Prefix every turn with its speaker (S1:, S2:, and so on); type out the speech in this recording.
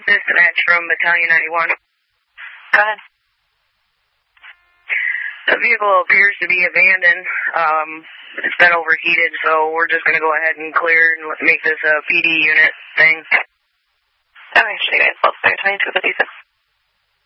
S1: Dispatch from Battalion 91.
S2: Go ahead.
S1: The vehicle appears to be abandoned. It's been overheated, so we're just going to go ahead and clear and make this a PD unit thing.
S2: Okay, should I get 12 22 56?